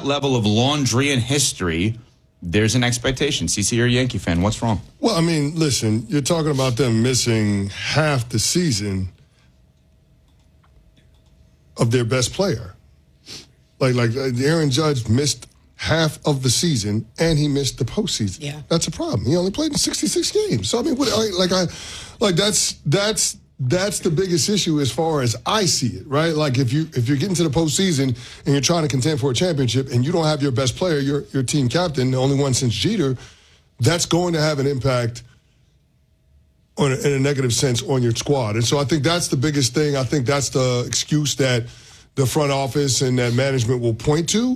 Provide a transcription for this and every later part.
that level of laundry and history, there's an expectation. CC, you're a Yankee fan. What's wrong? Well, I mean, listen, you're talking about them missing half the season of their best player. Like Aaron Judge missed half of the season, and he missed the postseason. Yeah. That's a problem. He only played in 66 games. So, I mean, that's the biggest issue as far as I see it, right? Like, if you're getting to the postseason and you're trying to contend for a championship and you don't have your best player, your team captain, the only one since Jeter, that's going to have an impact in a negative sense on your squad. And so I think that's the biggest thing. I think that's the excuse that the front office and that management will point to.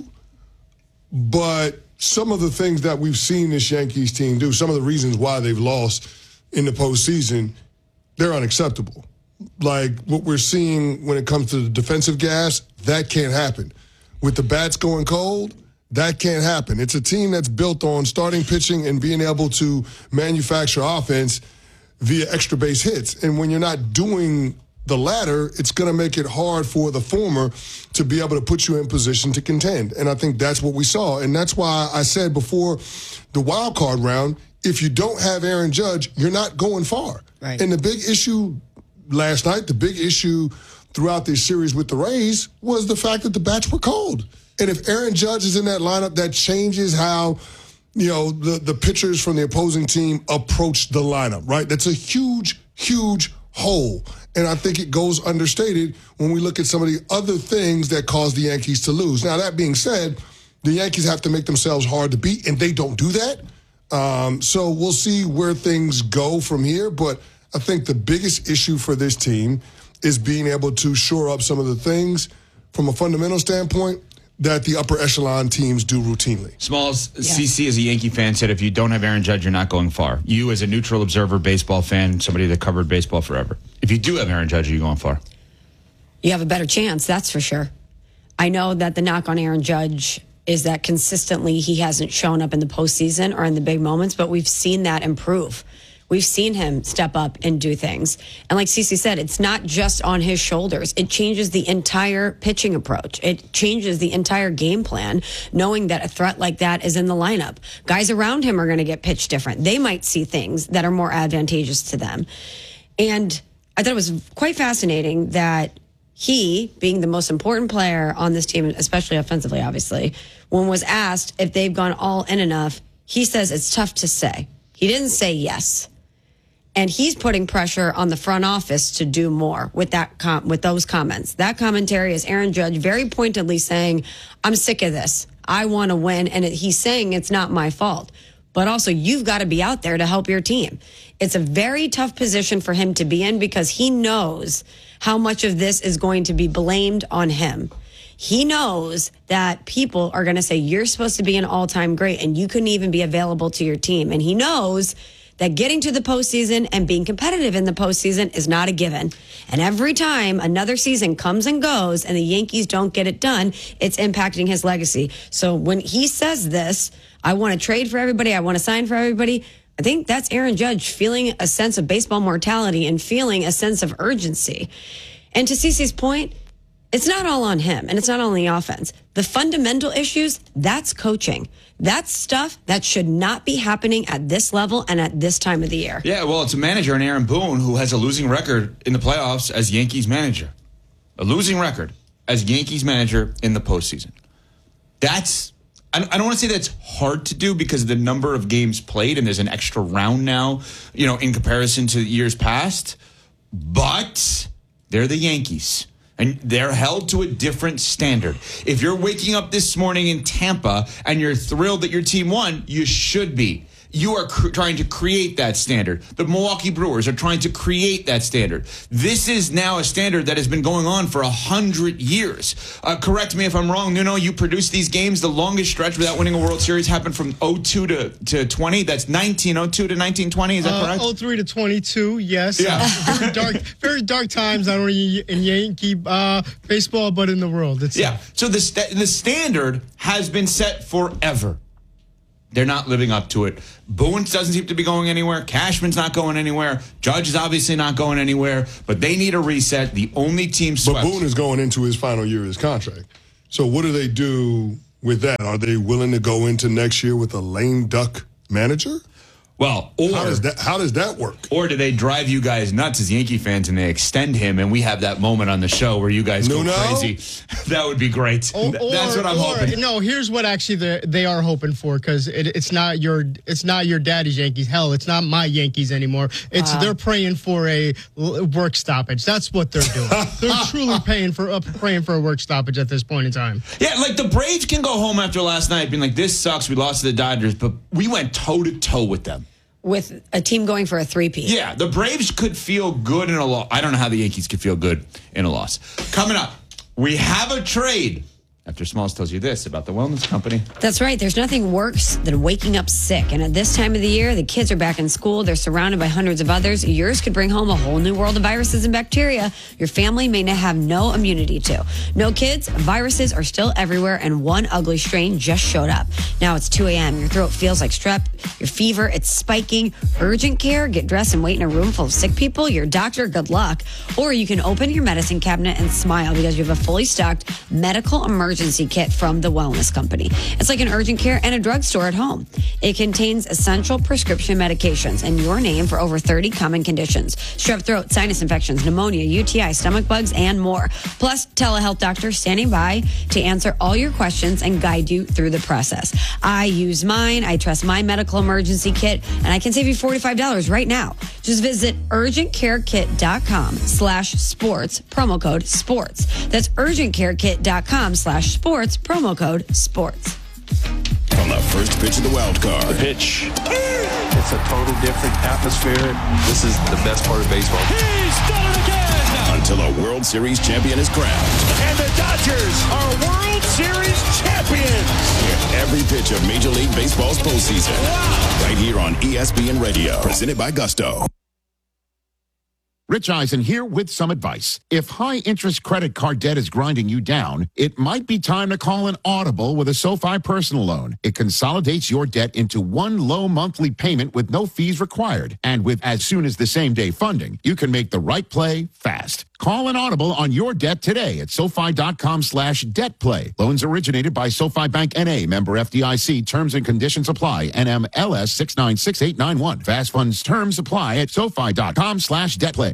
But some of the things that we've seen this Yankees team do, some of the reasons why they've lost in the postseason, they're unacceptable. Like what we're seeing when it comes to the defensive gas, that can't happen. With the bats going cold, that can't happen. It's a team that's built on starting pitching and being able to manufacture offense via extra base hits. And when you're not doing the latter, it's going to make it hard for the former to be able to put you in position to contend. And I think that's what we saw. And that's why I said before the wild card round, if you don't have Aaron Judge, you're not going far. Right. And the big issue last night, the big issue throughout this series with the Rays was the fact that the bats were cold. And if Aaron Judge is in that lineup, that changes how, the pitchers from the opposing team approach the lineup, right? That's a huge, huge hole. And I think it goes understated when we look at some of the other things that caused the Yankees to lose. Now, that being said, the Yankees have to make themselves hard to beat, and they don't do that. So we'll see where things go from here. But I think the biggest issue for this team is being able to shore up some of the things from a fundamental standpoint that the upper echelon teams do routinely. Smalls, yeah. CC as a Yankee fan said if you don't have Aaron Judge, you're not going far. You as a neutral observer, baseball fan, somebody that covered baseball forever. If you do have Aaron Judge, are you going far? You have a better chance, that's for sure. I know that the knock on Aaron Judge is that consistently he hasn't shown up in the postseason or in the big moments, but we've seen that improve. We've seen him step up and do things. And like Cece said, it's not just on his shoulders. It changes the entire pitching approach. It changes the entire game plan, knowing that a threat like that is in the lineup. Guys around him are going to get pitched different. They might see things that are more advantageous to them. And I thought it was quite fascinating that he, being the most important player on this team, especially offensively, obviously, when was asked if they've gone all in enough, he says it's tough to say. He didn't say yes. And he's putting pressure on the front office to do more with with those comments. That commentary is Aaron Judge very pointedly saying, I'm sick of this. I want to win. And he's saying it's not my fault. But also, you've got to be out there to help your team. It's a very tough position for him to be in because he knows how much of this is going to be blamed on him. He knows that people are going to say, you're supposed to be an all-time great, and you couldn't even be available to your team. And he knows that getting to the postseason and being competitive in the postseason is not a given. And every time another season comes and goes and the Yankees don't get it done, it's impacting his legacy. So when he says this, I want to trade for everybody, I want to sign for everybody, I think that's Aaron Judge feeling a sense of baseball mortality and feeling a sense of urgency. And to Cece's point, it's not all on him, and it's not only offense. The fundamental issues, that's coaching. That's stuff that should not be happening at this level and at this time of the year. Yeah, well, it's a manager in Aaron Boone who has a losing record in the playoffs as Yankees manager. A losing record as Yankees manager in the postseason. I don't want to say that's hard to do because of the number of games played and there's an extra round now, in comparison to years past. But they're the Yankees. And they're held to a different standard. If you're waking up this morning in Tampa and you're thrilled that your team won, you should be. You are trying to create that standard. The Milwaukee Brewers are trying to create that standard. This is now a standard that has been going on for 100 years. Correct me if I'm wrong. Nuno, you produced these games. The longest stretch without winning a World Series happened from 02 to 20. That's 1902 to 1920. Is that correct? 03 to 22, yes. Yeah. Very dark times, not only in Yankee baseball, but in the world. So the standard has been set forever. They're not living up to it. Boone doesn't seem to be going anywhere. Cashman's not going anywhere. Judge is obviously not going anywhere. But they need a reset. The only team swept. But Boone is going into his final year of his contract. So what do they do with that? Are they willing to go into next year with a lame duck manager? Well, or how does that work? Or do they drive you guys nuts as Yankee fans and they extend him and we have that moment on the show where you guys go crazy? That would be great. That's what I'm hoping. No, here's what actually they are hoping for, because it's not your daddy's Yankees. Hell, it's not my Yankees anymore. They're praying for a work stoppage. That's what they're doing. They're truly praying for a work stoppage at this point in time. Yeah, like the Braves can go home after last night being like, this sucks, we lost to the Dodgers, but we went toe-to-toe with them. With a team going for a three-peat. Yeah, the Braves could feel good in a loss. I don't know how the Yankees could feel good in a loss. Coming up, we have a trade. After Smalls tells you this about the wellness company. That's right. There's nothing worse than waking up sick. And at this time of the year, the kids are back in school. They're surrounded by hundreds of others. Yours could bring home a whole new world of viruses and bacteria your family may have no immunity to. No kids, viruses are still everywhere, and one ugly strain just showed up. Now it's 2 a.m. Your throat feels like strep. Your fever, it's spiking. Urgent care, get dressed and wait in a room full of sick people. Your doctor, good luck. Or you can open your medicine cabinet and smile because you have a fully stocked medical emergency kit from the Wellness Company. It's like an urgent care and a drugstore at home. It contains essential prescription medications and your name for over 30 common conditions: strep throat, sinus infections, pneumonia, UTI, stomach bugs, and more. Plus, telehealth doctors standing by to answer all your questions and guide you through the process. I use mine. I trust my medical emergency kit, and I can save you $45 right now. Just visit urgentcarekit.com/sports, promo code sports. That's urgentcarekit.com/sports, promo code sports. From the first pitch of the wild card. The pitch. It's a total different atmosphere. This is the best part of baseball. He's done it again! Until a World Series champion is crowned. And the Dodgers are World Series champions! Hear every pitch of Major League Baseball's postseason. Wow! Right here on ESPN Radio. Presented by Gusto. Rich Eisen here with some advice. If high-interest credit card debt is grinding you down, it might be time to call an audible with a SoFi personal loan. It consolidates your debt into one low monthly payment with no fees required. And with as soon as the same-day funding, you can make the right play fast. Call an audible on your debt today at SoFi.com/debt play. Loans originated by SoFi Bank N.A., member FDIC. Terms and conditions apply. NMLS 696891. Fast funds terms apply at SoFi.com/debt play.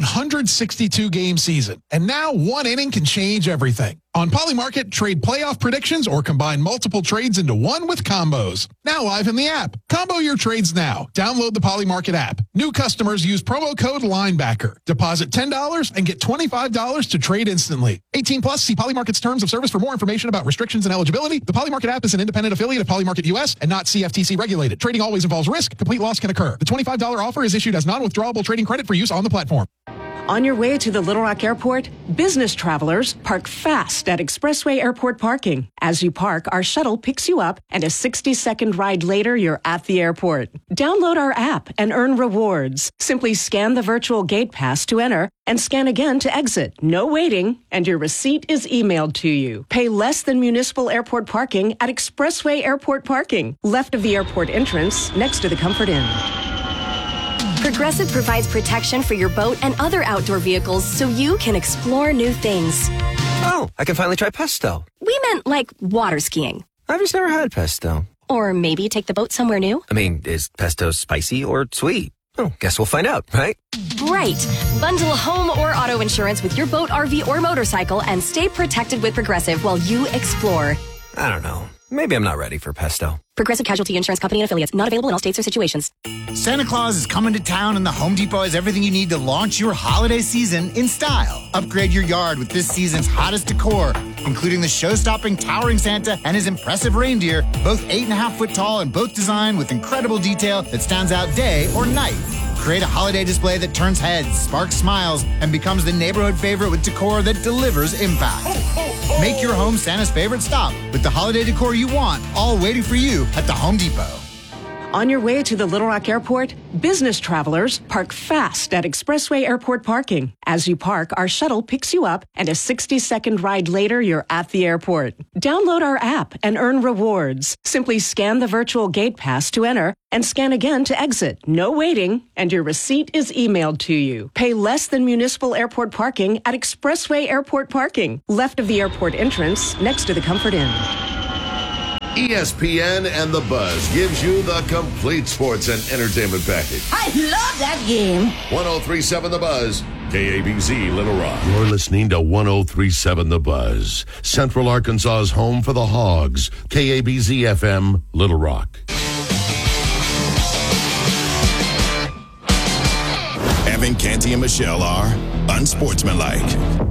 162-game season, and now one inning can change everything. On Polymarket, trade playoff predictions or combine multiple trades into one with combos. Now live in the app. Combo your trades now. Download the Polymarket app. New customers use promo code LINEBACKER. Deposit $10 and get $25 to trade instantly. 18 plus, see Polymarket's terms of service for more information about restrictions and eligibility. The Polymarket app is an independent affiliate of Polymarket US and not CFTC regulated. Trading always involves risk. Complete loss can occur. The $25 offer is issued as non-withdrawable trading credit for use on the platform. On your way to the Little Rock Airport, business travelers park fast at Expressway Airport parking. As you park, our shuttle picks you up, and a 60-second ride later, you're at the airport. Download our app and earn rewards. Simply scan the virtual gate pass to enter and scan again to exit. No waiting, and your receipt is emailed to you. Pay less than municipal airport parking at Expressway Airport parking, left of the airport entrance, next to the Comfort Inn. Progressive provides protection for your boat and other outdoor vehicles so you can explore new things. Oh, I can finally try pesto. We meant like water skiing. I've just never had pesto. Or maybe take the boat somewhere new. I mean, is pesto spicy or sweet? Oh, guess we'll find out, right? Right. Bundle home or auto insurance with your boat, RV, or motorcycle and stay protected with Progressive while you explore. I don't know. Maybe I'm not ready for pesto. Progressive Casualty Insurance Company and affiliates. Not available in all states or situations. Santa Claus is coming to town, and the Home Depot has everything you need to launch your holiday season in style. Upgrade your yard with this season's hottest decor, including the show-stopping Towering Santa and his impressive reindeer, both 8.5 foot tall and both designed with incredible detail that stands out day or night. Create a holiday display that turns heads, sparks smiles, and becomes the neighborhood favorite with decor that delivers impact. Make your home Santa's favorite stop with the holiday decor you want, all waiting for you at the Home Depot. On your way to the Little Rock Airport, business travelers park fast at Expressway Airport parking. As you park, our shuttle picks you up, and a 60-second ride later, you're at the airport. Download our app and earn rewards. Simply scan the virtual gate pass to enter and scan again to exit. No waiting, and your receipt is emailed to you. Pay less than municipal airport parking at Expressway Airport parking, left of the airport entrance, next to the Comfort Inn. ESPN and The Buzz gives you the complete sports and entertainment package. I love that game. 103.7 The Buzz, KABZ Little Rock. You're listening to 103.7 The Buzz, Central Arkansas's home for the Hogs, KABZ FM Little Rock. Evan, Canty, and Michelle are unsportsmanlike.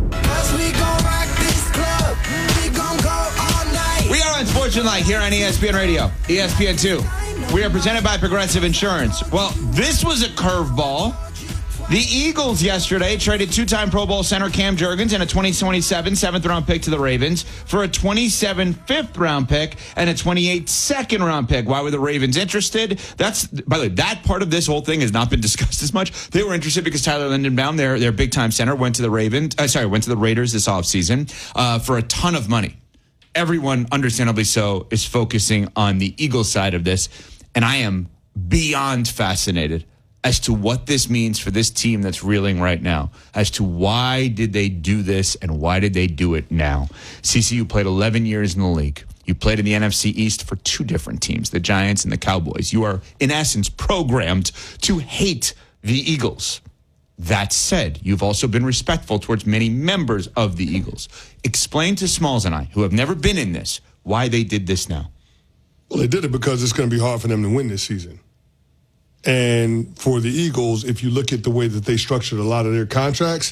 We are unsportsmanlike here on ESPN Radio, ESPN2. We are presented by Progressive Insurance. Well, this was a curveball. The Eagles yesterday traded two-time Pro Bowl center Cam Jurgens and a 2027 seventh-round pick to the Ravens for a 27 fifth-round pick and a 28 second-round pick. Why were the Ravens interested? By the way, that part of this whole thing has not been discussed as much. They were interested because Tyler Lindenbaum, their big-time center, went to the Raiders this offseason for a ton of money. Everyone, understandably so, is focusing on the Eagles side of this, and I am beyond fascinated as to what this means for this team that's reeling right now, as to why did they do this and why did they do it now. CC, you played 11 years in the league. You played in the NFC East for two different teams, the Giants and the Cowboys. You are, in essence, programmed to hate the Eagles. That said, you've also been respectful towards many members of the Eagles. Explain to Smalls and I, who have never been in this, why they did this now. Well, they did it because it's going to be hard for them to win this season. And for the Eagles, if you look at the way that they structured a lot of their contracts,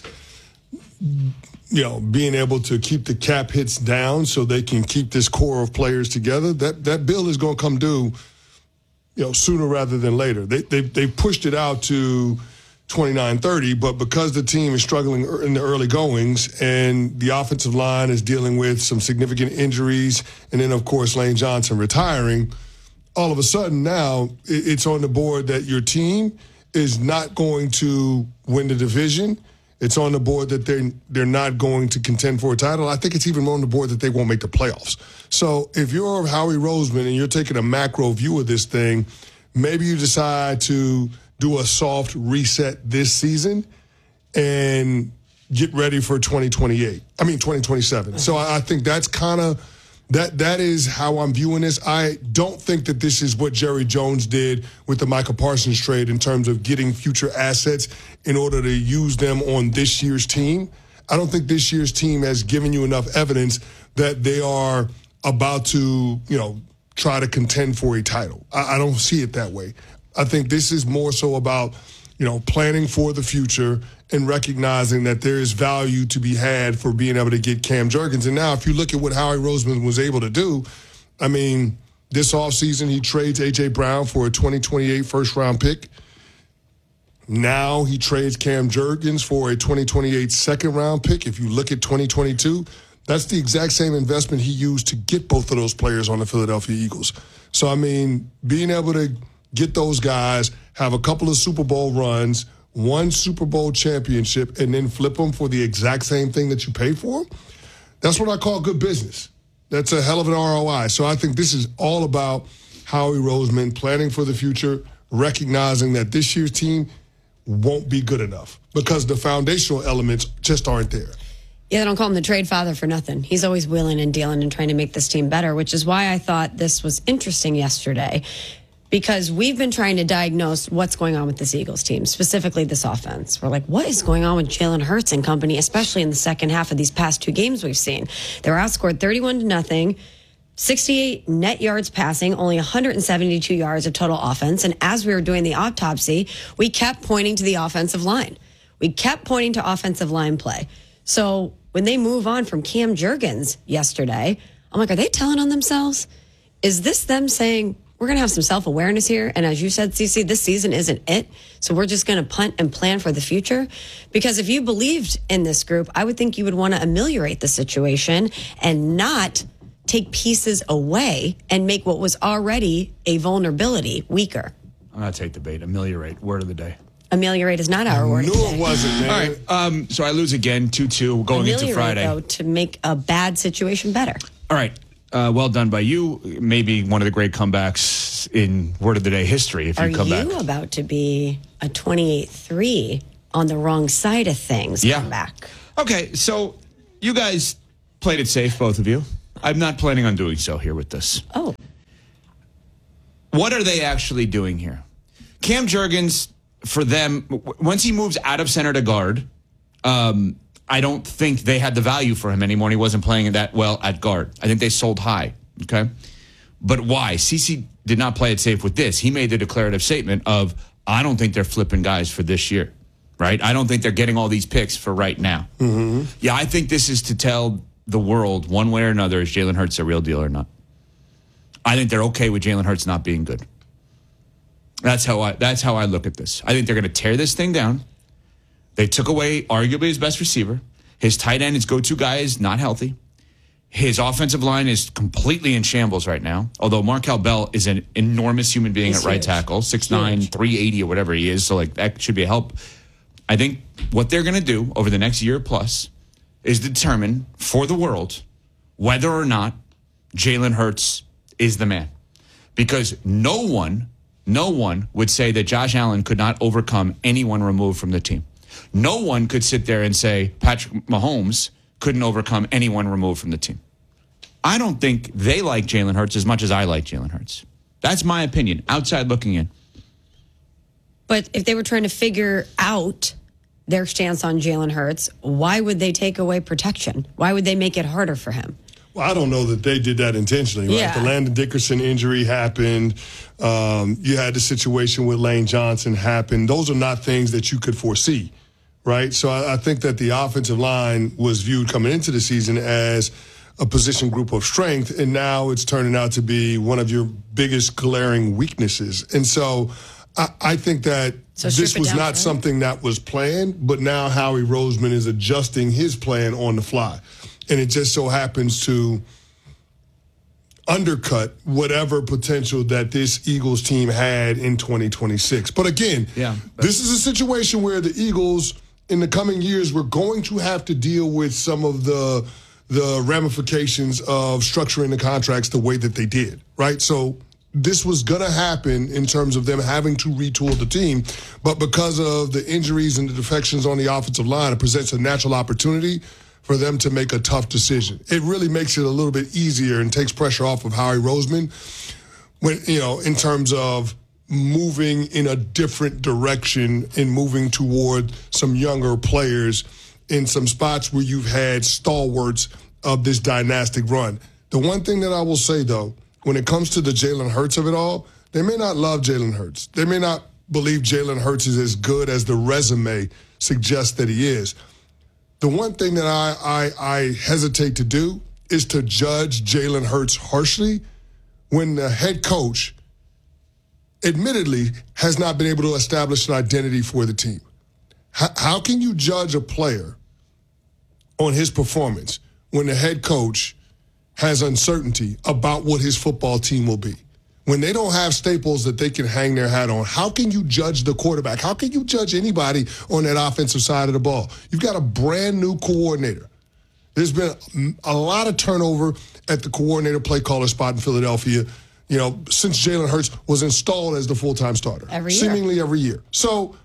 being able to keep the cap hits down so they can keep this core of players together, that bill is going to come due, sooner rather than later. They pushed it out to 29-30, but because the team is struggling in the early goings and the offensive line is dealing with some significant injuries, and then, of course, Lane Johnson retiring, all of a sudden now it's on the board that your team is not going to win the division. It's on the board that they're not going to contend for a title. I think it's even on the board that they won't make the playoffs. So if you're Howie Roseman and you're taking a macro view of this thing, maybe you decide to do a soft reset this season and get ready for 2027. So I think that's kind of that is how I'm viewing this. I don't think that this is what Jerry Jones did with the Micah Parsons trade in terms of getting future assets in order to use them on this year's team. I don't think this year's team has given you enough evidence that they are about to, try to contend for a title. I don't see it that way. I think this is more so about, planning for the future and recognizing that there is value to be had for being able to get Cam Jurgens. And now if you look at what Howie Roseman was able to do, this offseason he trades A.J. Brown for a 2028 first-round pick. Now he trades Cam Jurgens for a 2028 second-round pick. If you look at 2022, that's the exact same investment he used to get both of those players on the Philadelphia Eagles. So, being able to get those guys, have a couple of Super Bowl runs, one Super Bowl championship, and then flip them for the exact same thing that you paid for them, that's what I call good business. That's a hell of an ROI. So I think this is all about Howie Roseman planning for the future, recognizing that this year's team won't be good enough because the foundational elements just aren't there. Yeah, they don't call him the trade father for nothing. He's always wheeling and dealing and trying to make this team better, which is why I thought this was interesting yesterday. Because we've been trying to diagnose what's going on with this Eagles team, specifically this offense. We're like, what is going on with Jalen Hurts and company, especially in the second half of these past two games we've seen? They were outscored 31-0, 68 net yards passing, only 172 yards of total offense. And as we were doing the autopsy, we kept pointing to the offensive line. We kept pointing to offensive line play. So when they move on from Cam Jurgens yesterday, I'm like, are they telling on themselves? Is this them saying, we're going to have some self-awareness here. And as you said, CC, this season isn't it. So we're just going to punt and plan for the future. Because if you believed in this group, I would think you would want to ameliorate the situation and not take pieces away and make what was already a vulnerability weaker. I'm going to take the bait. Ameliorate. Word of the day. Ameliorate is not our word. I knew it wasn't, man. All right. So I lose again, 2-2, going into Friday. Though, to make a bad situation better. All right. Well done by you. Maybe one of the great comebacks in Word of the Day history if you come back. Are you about to be a 28-3 on the wrong side of things? Yeah. Come back. Okay, so you guys played it safe, both of you. I'm not planning on doing so here with this. Oh. What are they actually doing here? Cam Jurgens, for them, once he moves out of center to guard, I don't think they had the value for him anymore, and he wasn't playing that well at guard. I think they sold high, okay? But why? CeCe did not play it safe with this. He made the declarative statement of, I don't think they're flipping guys for this year, right? I don't think they're getting all these picks for right now. Mm-hmm. Yeah, I think this is to tell the world one way or another, is Jalen Hurts a real deal or not? I think they're okay with Jalen Hurts not being good. That's how I look at this. I think they're going to tear this thing down. They took away arguably his best receiver. His tight end, his go-to guy, is not healthy. His offensive line is completely in shambles right now, although Markel Bell is an enormous human being at right tackle, 6'9", 380 or whatever he is, so like that should be a help. I think what they're going to do over the next year plus is determine for the world whether or not Jalen Hurts is the man. Because no one would say that Josh Allen could not overcome anyone removed from the team. No one could sit there and say Patrick Mahomes couldn't overcome anyone removed from the team. I don't think they like Jalen Hurts as much as I like Jalen Hurts. That's my opinion, outside looking in. But if they were trying to figure out their stance on Jalen Hurts, why would they take away protection? Why would they make it harder for him? Well, I don't know that they did that intentionally, right? Yeah. The Landon Dickerson injury happened. You had the situation with Lane Johnson happen. Those are not things that you could foresee, right? So I think that the offensive line was viewed coming into the season as a position group of strength, and now it's turning out to be one of your biggest glaring weaknesses. And so I think that this was not something that was planned, but now Howie Roseman is adjusting his plan on the fly. And it just so happens to undercut whatever potential that this Eagles team had in 2026. But again, this is a situation where the Eagles, in the coming years, were going to have to deal with some of the ramifications of structuring the contracts the way that they did, right? So this was going to happen in terms of them having to retool the team. But because of the injuries and the defections on the offensive line, it presents a natural opportunity for them to make a tough decision. It really makes it a little bit easier and takes pressure off of Howie Roseman when, in terms of moving in a different direction and moving toward some younger players in some spots where you've had stalwarts of this dynastic run. The one thing that I will say, though, when it comes to the Jalen Hurts of it all, they may not love Jalen Hurts. They may not believe Jalen Hurts is as good as the resume suggests that he is. The one thing that I hesitate to do is to judge Jalen Hurts harshly when the head coach, admittedly, has not been able to establish an identity for the team. How can you judge a player on his performance when the head coach has uncertainty about what his football team will be? When they don't have staples that they can hang their hat on, how can you judge the quarterback? How can you judge anybody on that offensive side of the ball? You've got a brand new coordinator. There's been a lot of turnover at the coordinator play caller spot in Philadelphia, since Jalen Hurts was installed as the full-time starter. Seemingly every year. So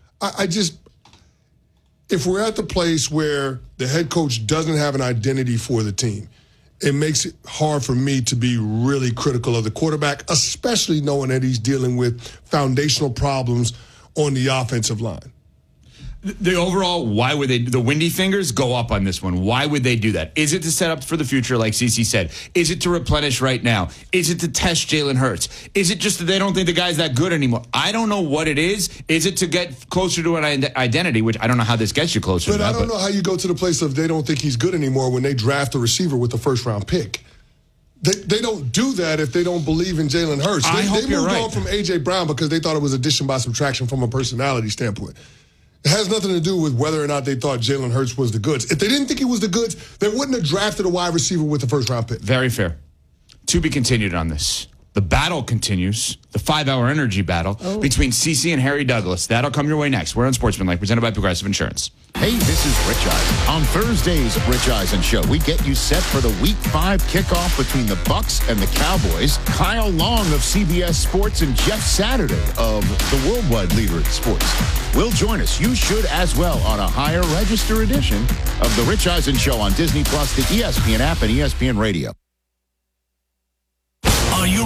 if we're at the place where the head coach doesn't have an identity for the team, it makes it hard for me to be really critical of the quarterback, especially knowing that he's dealing with foundational problems on the offensive line. The overall, why would they, the windy fingers go up on this one. Why would they do that? Is it to set up for the future, like CeCe said? Is it to replenish right now? Is it to test Jalen Hurts? Is it just that they don't think the guy's that good anymore? I don't know what it is. Is it to get closer to an identity, which I don't know how this gets you closer to that. I don't know how you go to the place of they don't think he's good anymore when they draft a receiver with a first-round pick. They don't do that if they don't believe in Jalen Hurts. They moved on from A.J. Brown because they thought it was addition by subtraction from a personality standpoint. It has nothing to do with whether or not they thought Jalen Hurts was the goods. If they didn't think he was the goods, they wouldn't have drafted a wide receiver with the first-round pick. Very fair. To be continued on this. The battle continues, the 5-hour energy battle between CeCe and Harry Douglas. That'll come your way next. We're on Sportsmanlike, presented by Progressive Insurance. Hey, this is Rich Eisen. On Thursday's Rich Eisen Show, we get you set for the Week 5 kickoff between the Bucs and the Cowboys. Kyle Long of CBS Sports and Jeff Saturday of the worldwide leader in sports will join us. You should as well on a higher register edition of the Rich Eisen Show on Disney Plus, the ESPN app, and ESPN Radio.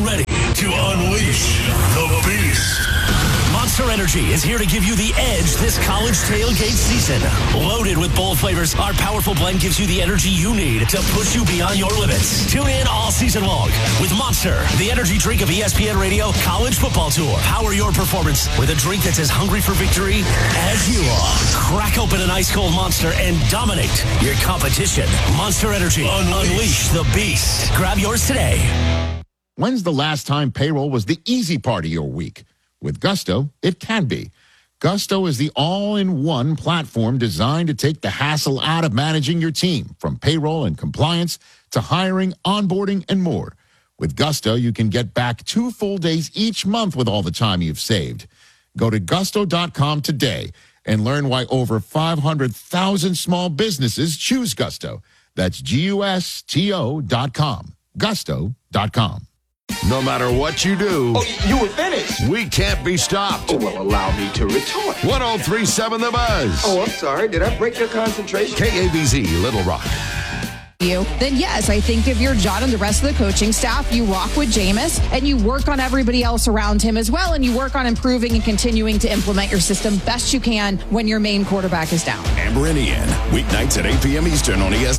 ready to unleash the beast. Monster Energy is here to give you the edge this college tailgate season. Loaded with bold flavors, our powerful blend gives you the energy you need to push you beyond your limits. Tune in all season long with Monster, the energy drink of ESPN Radio College Football Tour. Power your performance with a drink that's as hungry for victory as you are. Crack open an ice-cold Monster and dominate your competition. Monster Energy. Unleash the beast. Grab yours today. When's the last time payroll was the easy part of your week? With Gusto, it can be. Gusto is the all-in-one platform designed to take the hassle out of managing your team, from payroll and compliance to hiring, onboarding, and more. With Gusto, you can get back 2 full days each month with all the time you've saved. Go to gusto.com today and learn why over 500,000 small businesses choose Gusto. That's GUSTO.com. Gusto.com. No matter what you do. Oh, you were finished. We can't be stopped. Oh, well, allow me to retort. 103.7 The Buzz. Oh, I'm sorry. Did I break your concentration? KABZ, Little Rock. Then yes, I think if you're John and the rest of the coaching staff, you rock with Jameis and you work on everybody else around him as well, and you work on improving and continuing to implement your system best you can when your main quarterback is down. Amber and Ian, weeknights at 8 p.m. Eastern on ESPN.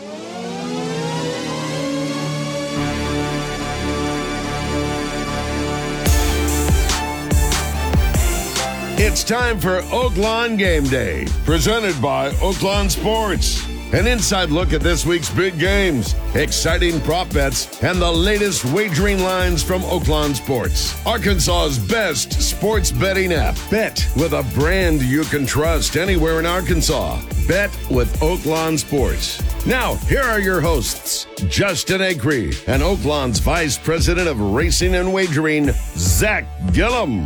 It's time for Oaklawn Game Day, presented by Oaklawn Sports. An inside look at this week's big games, exciting prop bets, and the latest wagering lines from Oaklawn Sports, Arkansas's best sports betting app. Bet with a brand you can trust anywhere in Arkansas. Bet with Oaklawn Sports. Now, here are your hosts, Justin Acree and Oaklawn's Vice President of Racing and Wagering, Zach Gillum.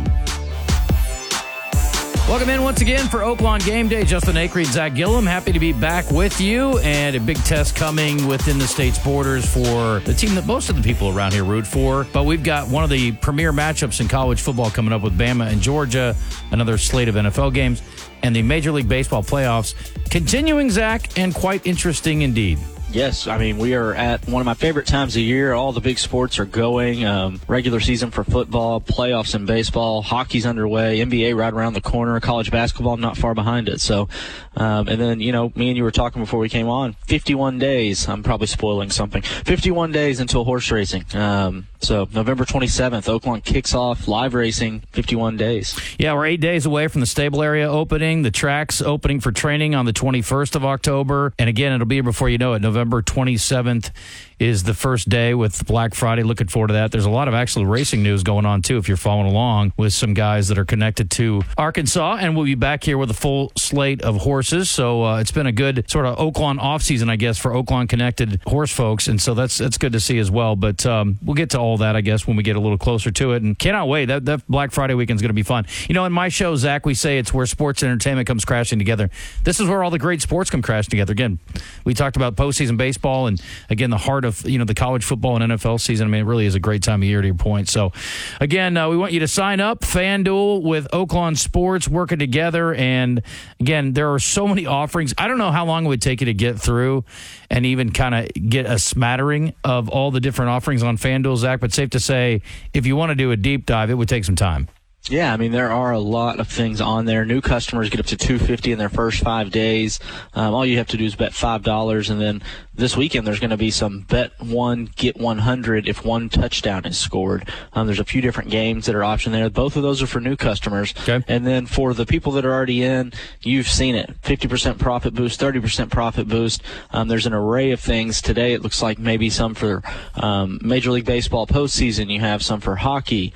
Welcome in once again for Oaklawn Game Day. Justin Acree and Zach Gillum, happy to be back with you. And a big test coming within the state's borders for the team that most of the people around here root for. But we've got one of the premier matchups in college football coming up with Bama and Georgia, another slate of NFL games, and the Major League Baseball playoffs continuing, Zach, and quite interesting indeed. Yes, I mean, we are at one of my favorite times of year. All the big sports are going. Regular season for football, playoffs in baseball, hockey's underway, NBA right around the corner, college basketball not far behind it. So, and then, you know, me and you were talking before we came on, 51 days. I'm probably spoiling something. 51 days until horse racing. So November 27th, Oaklawn kicks off live racing, 51 days. Yeah, we're 8 days away from the stable area opening, the tracks opening for training on the 21st of October. And again, it'll be here before you know it. November 27th is the first day with Black Friday. Looking forward to that. There's a lot of actual racing news going on, too, if you're following along with some guys that are connected to Arkansas. And we'll be back here with a full slate of horses. So it's been a good sort of Oaklawn offseason, I guess, for Oaklawn-connected horse folks. And so that's good to see as well. But we'll get to all that, I guess, when we get a little closer to it. And cannot wait. That Black Friday weekend's going to be fun. You know, in my show, Zach, we say it's where sports and entertainment comes crashing together. This is where all the great sports come crashing together. Again, we talked about postseason baseball and, again, the heart of, you know, the college football and NFL season. I mean, it really is a great time of year, to your point. So, again, we want you to sign up. FanDuel with Oaklawn Sports working together. And, again, there are so many offerings. I don't know how long it would take you to get through and even kind of get a smattering of all the different offerings on FanDuel, Zach. But safe to say, if you want to do a deep dive, it would take some time. Yeah, I mean, there are a lot of things on there. New customers get up to $250 in their first 5 days. All you have to do is bet $5, and then this weekend there's going to be some bet one, get 100 if one touchdown is scored. There's a few different games that are optioned there. Both of those are for new customers. Okay. And then for the people that are already in, you've seen it. 50% profit boost, 30% profit boost. There's an array of things. Today it looks like maybe some for Major League Baseball postseason. You have some for hockey.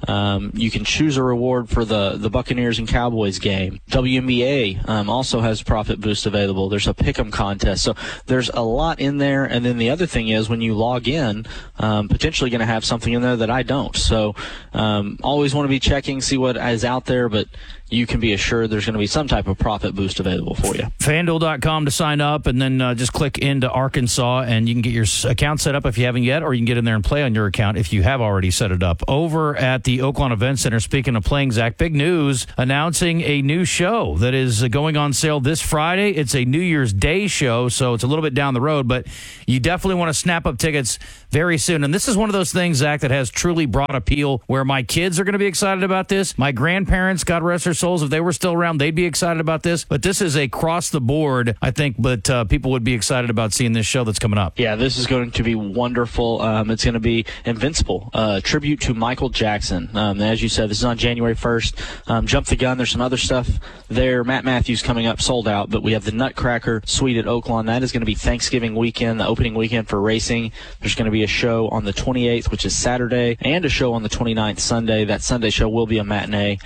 You can choose a reward for the Buccaneers and Cowboys game. WNBA also has profit boost available. There's a pick'em contest. So there's a lot in there. And then the other thing is when you log in, potentially going to have something in there that I don't. So always want to be checking, see what is out there. But you can be assured there's going to be some type of profit boost available for you. FanDuel.com to sign up, and then just click into Arkansas, and you can get your account set up if you haven't yet, or you can get in there and play on your account if you have already set it up. Over at the Oaklawn Event Center, speaking of playing, Zach, big news announcing a new show that is going on sale this Friday. It's a New Year's Day show, so it's a little bit down the road, but you definitely want to snap up tickets very soon. And this is one of those things, Zach, that has truly broad appeal where my kids are going to be excited about this. My grandparents, God rest their souls, if they were still around, they'd be excited about this. But this is a cross the board, I think, but people would be excited about seeing this show that's coming up. Yeah, this is going to be wonderful. It's going to be Invincible, tribute to Michael Jackson. As you said, this is on January 1st. Jump the gun. There's some other stuff there. Matt Matthews coming up, sold out, but we have the Nutcracker Suite at Oaklawn. That is going to be Thanksgiving weekend, the opening weekend for racing. There's going to be a show on the 28th, which is Saturday, and a show on the 29th, Sunday. That Sunday show will be a matinee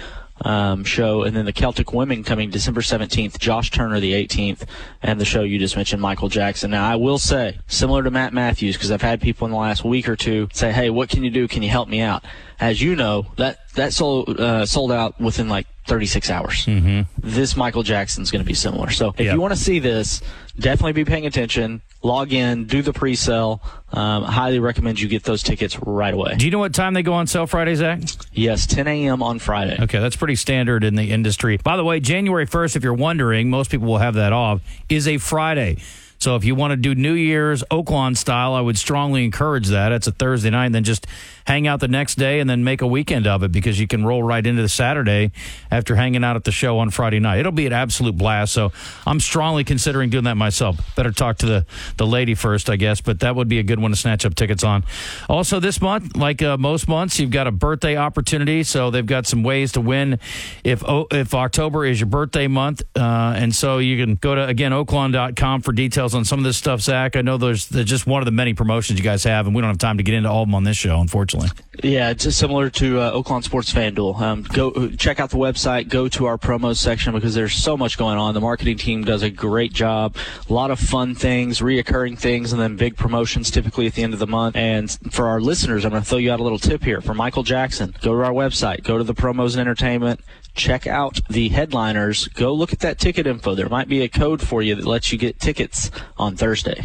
show, and then the Celtic Women coming December 17th, Josh Turner the 18th, and the show you just mentioned, Michael Jackson. Now, I will say, similar to Matt Matthews, because I've had people in the last week or two say, hey, what can you do? Can you help me out? As you know, that sold out within like 36 hours. Mm-hmm. This Michael Jackson's going to be similar. So if you want to see this, definitely be paying attention. Log in, do the pre-sale. Highly recommend you get those tickets right away. Do you know what time they go on sale Friday, Zach? Yes, 10 a.m. on Friday. Okay, that's pretty standard in the industry. By the way, January 1st, if you're wondering, most people will have that off, is a Friday. So if you want to do New Year's Oaklawn style, I would strongly encourage that. It's a Thursday night, and then just hang out the next day and then make a weekend of it, because you can roll right into the Saturday after hanging out at the show on Friday night. It'll be an absolute blast, so I'm strongly considering doing that myself. Better talk to the lady first, I guess, but that would be a good one to snatch up tickets on. Also this month, like most months, you've got a birthday opportunity, so they've got some ways to win if October is your birthday month, and so you can go to, again, Oaklawn.com for details on some of this stuff, Zach. I know there's just one of the many promotions you guys have, and we don't have time to get into all of them on this show, unfortunately. Yeah, it's just similar to Oaklawn Sports FanDuel. Go check out the website, go to our promos section, because there's so much going on. The marketing team does a great job. A lot of fun things, reoccurring things, and then big promotions typically at the end of the month. And for our listeners, I'm going to throw you out a little tip here. For Michael Jackson, go to our website, go to the promos and entertainment, check out the headliners, go look at that ticket info. There might be a code for you that lets you get tickets on Thursday.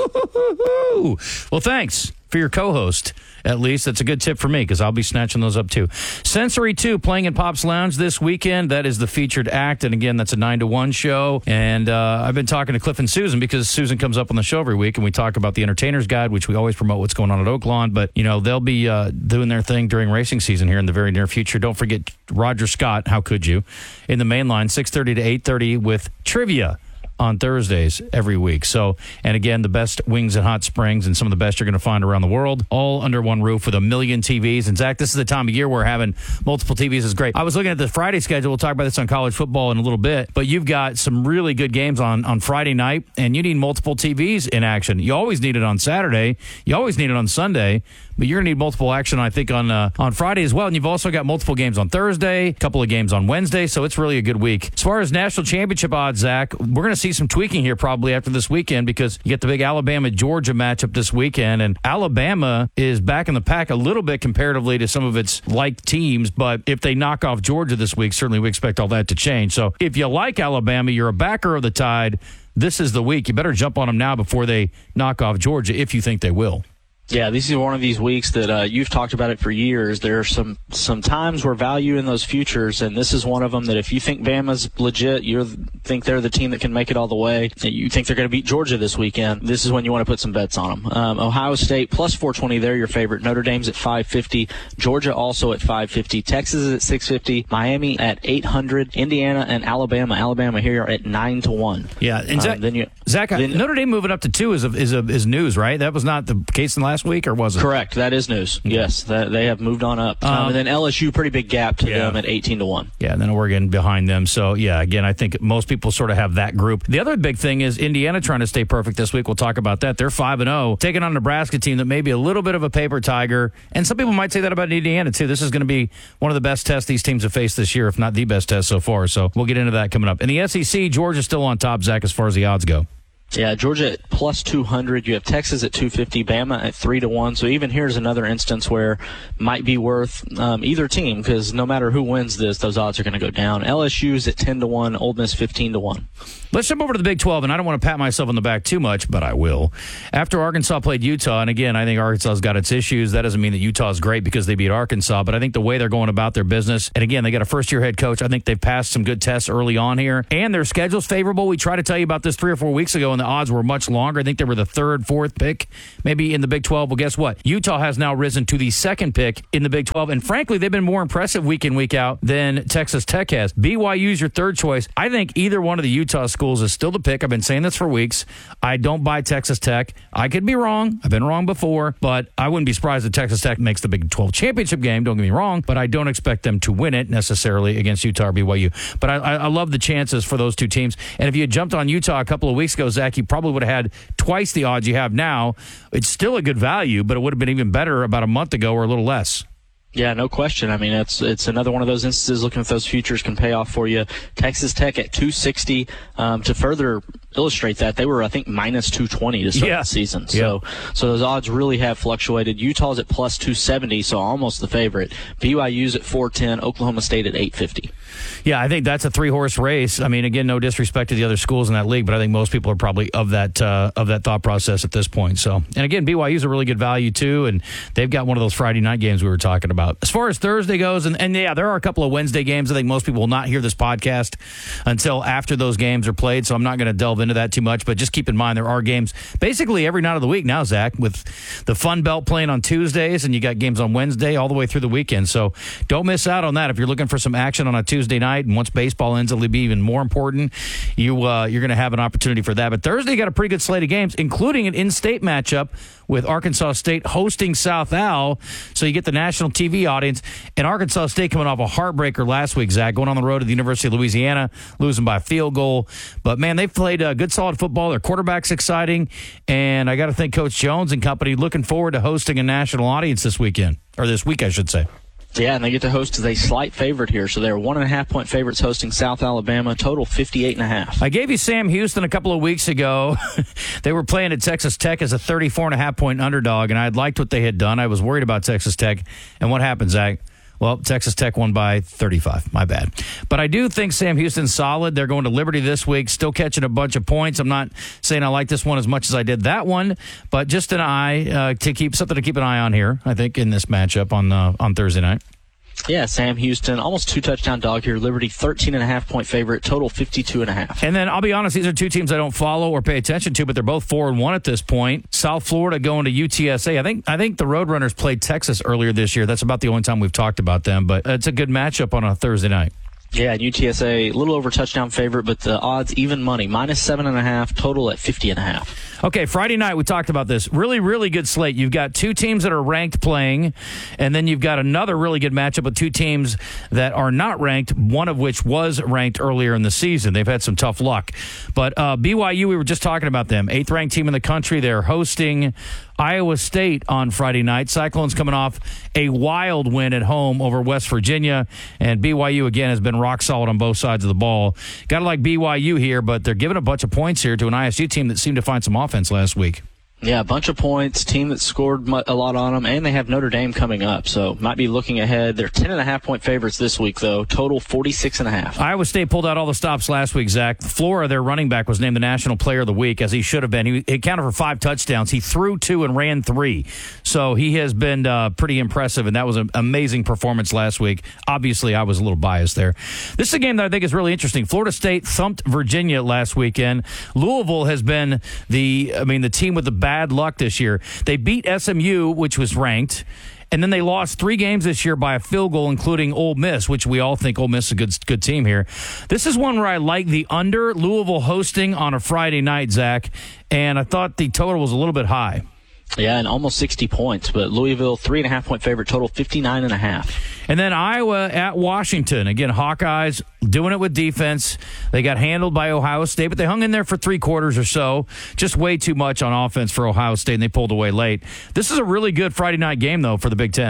Well, thanks for your co-host. At least that's a good tip for me, because I'll be snatching those up too. Sensory 2 playing in Pop's Lounge this weekend. That is the featured act, and again, that's a 9 to 1 show. And I've been talking to Cliff and Susan, because Susan comes up on the show every week, and we talk about the Entertainer's Guide, which we always promote what's going on at Oaklawn. But they'll be doing their thing during racing season here in the very near future. Don't forget Roger Scott. How could you? In the main line, 6:30 to 8:30 with trivia on Thursdays every week. So, and again, the best wings in Hot Springs and some of the best you're going to find around the world, all under one roof with 1 million TVs. And Zach, this is the time of year where having multiple TVs is great. I was looking at the Friday schedule. We'll talk about this on college football in a little bit, but you've got some really good games on Friday night, and you need multiple TVs in action. You always need it on Saturday. You always need it on Sunday, but you're going to need multiple action, I think, on Friday as well. And you've also got multiple games on Thursday, a couple of games on Wednesday, so it's really a good week. As far as national championship odds, Zach, we're going to see some tweaking here probably after this weekend, because you get the big Alabama-Georgia matchup this weekend, and Alabama is back in the pack a little bit comparatively to some of its like teams, but if they knock off Georgia this week, certainly we expect all that to change. So if you like Alabama, you're a backer of the Tide, this is the week. You better jump on them now before they knock off Georgia, if you think they will. Yeah, this is one of these weeks that you've talked about it for years. There are some times where value in those futures, and this is one of them that if you think Bama's legit, you think they're the team that can make it all the way, and you think they're going to beat Georgia this weekend, this is when you want to put some bets on them. Ohio State plus 420, they're your favorite. Notre Dame's at 550. Georgia also at 550. Texas is at 650. Miami at 800. Indiana and Alabama here are at 9 to 1. Yeah, and Zach, Notre Dame moving up to 2 is news, right? That was not the case in last week, or was it? Correct. That is news. Yes, they have moved on up. And then LSU, pretty big gap to them at 18 to 1. Yeah, and then Oregon behind them. So, yeah, again, I think most people sort of have that group. The other big thing is Indiana trying to stay perfect this week. We'll talk about that. They're 5-0, taking on a Nebraska team that may be a little bit of a paper tiger. And some people might say that about Indiana, too. This is going to be one of the best tests these teams have faced this year, if not the best test so far. So we'll get into that coming up. In the SEC, Georgia's still on top, Zach, as far as the odds go. Yeah, Georgia at plus 200. You have Texas at 250, Bama at 3-1. So even here's another instance where might be worth either team, because no matter who wins this, those odds are going to go down. LSU's at 10-1, Ole Miss 15-1. Let's jump over to the Big 12, and I don't want to pat myself on the back too much, but I will. After Arkansas played Utah, and again, I think Arkansas's got its issues. That doesn't mean that Utah's great because they beat Arkansas, but I think the way they're going about their business, and again, they got a first-year head coach. I think they've passed some good tests early on here, and their schedule's favorable. We tried to tell you about this 3 or 4 weeks ago, and the odds were much longer. I think they were the 3rd, 4th pick, maybe in the Big 12. Well, guess what? Utah has now risen to the 2nd pick in the Big 12, and frankly, they've been more impressive week in, week out than Texas Tech has. BYU's your 3rd choice. I think either one of the Utah schools is still the pick. I've been saying this for weeks. I don't buy Texas Tech. I could be wrong. I've been wrong before, but I wouldn't be surprised if Texas Tech makes the Big 12 championship game. Don't get me wrong, but I don't expect them to win it necessarily against Utah or BYU. But I love the chances for those two teams. And if you had jumped on Utah a couple of weeks ago, Zach, you probably would have had twice the odds you have now. It's still a good value, but it would have been even better about a month ago or a little less. Yeah, no question. I mean, it's another one of those instances looking if those futures can pay off for you. Texas Tech at 260. To further illustrate that, they were, I think, minus 220 to start the season. So those odds really have fluctuated. Utah's at plus 270, so almost the favorite. BYU's at 410. Oklahoma State at 850. Yeah, I think that's a 3-horse race. I mean, again, no disrespect to the other schools in that league, but I think most people are probably of that thought process at this point. So, and again, BYU's a really good value too, and they've got one of those Friday night games we were talking about. As far as Thursday goes, and yeah, there are a couple of Wednesday games. I think most people will not hear this podcast until after those games are played, so I'm not going to delve into that too much, but just keep in mind there are games basically every night of the week now, Zach, with the Fun Belt playing on Tuesdays, and you got games on Wednesday all the way through the weekend. So don't miss out on that. If you're looking for some action on a Tuesday night, and once baseball ends, it'll be even more important. You're going to have an opportunity for that. But Thursday, you got a pretty good slate of games, including an in-state matchup with Arkansas State hosting South Al, so you get the national TV audience. And Arkansas State coming off a heartbreaker last week, Zach, going on the road to the University of Louisiana, losing by a field goal. But, man, they've played good, solid football. Their quarterback's exciting. And I got to thank Coach Jones and company looking forward to hosting a national audience this weekend, or this week, I should say. Yeah, and they get to host as a slight favorite here. So they're 1.5-point favorites hosting South Alabama, total 58.5. I gave you Sam Houston a couple of weeks ago. They were playing at Texas Tech as a 34.5-point underdog, and I liked what they had done. I was worried about Texas Tech. And what happened, Zach? Well, Texas Tech won by 35. My bad. But I do think Sam Houston's solid. They're going to Liberty this week, still catching a bunch of points. I'm not saying I like this one as much as I did that one, but just an eye to keep an eye on here, I think, in this matchup on Thursday night. Yeah, Sam Houston, almost 2-touchdown dog here. Liberty, 13.5-point favorite, total 52.5. And then I'll be honest, these are two teams I don't follow or pay attention to, but they're both 4-1 at this point. South Florida going to UTSA. I think the Roadrunners played Texas earlier this year. That's about the only time we've talked about them, but it's a good matchup on a Thursday night. Yeah, UTSA, a little over touchdown favorite, but the odds even money, minus 7.5, total at 50.5. Okay, Friday night, we talked about this. Really, really good slate. You've got two teams that are ranked playing, and then you've got another really good matchup with two teams that are not ranked, one of which was ranked earlier in the season. They've had some tough luck. But BYU, we were just talking about them. 8th-ranked team in the country. They're hosting Iowa State on Friday night. Cyclones coming off a wild win at home over West Virginia, and BYU, again, has been rock solid on both sides of the ball. Got to like BYU here, but they're giving a bunch of points here to an ISU team that seemed to find some offense last week. Yeah, a bunch of points, team that scored a lot on them, and they have Notre Dame coming up, so might be looking ahead. They're 10.5-point favorites this week, though, total 46.5. Iowa State pulled out all the stops last week, Zach. Flora, their running back, was named the National Player of the Week, as he should have been. He accounted for 5 touchdowns. He threw 2 and ran 3, so he has been pretty impressive, and that was an amazing performance last week. Obviously, I was a little biased there. This is a game that I think is really interesting. Florida State thumped Virginia last weekend. Louisville has been the team with the bad luck this year. They beat SMU, which was ranked, and then they lost 3 games this year by a field goal, including Ole Miss, which we all think Ole Miss is a good team here. This is one where I like the under. Louisville hosting on a Friday night, Zach, and I thought the total was a little bit high. Yeah, and almost 60 points, but Louisville, 3.5-point favorite, total 59.5. And then Iowa at Washington. Again, Hawkeyes doing it with defense. They got handled by Ohio State, but they hung in there for 3 quarters or so. Just way too much on offense for Ohio State, and they pulled away late. This is a really good Friday night game, though, for the Big Ten.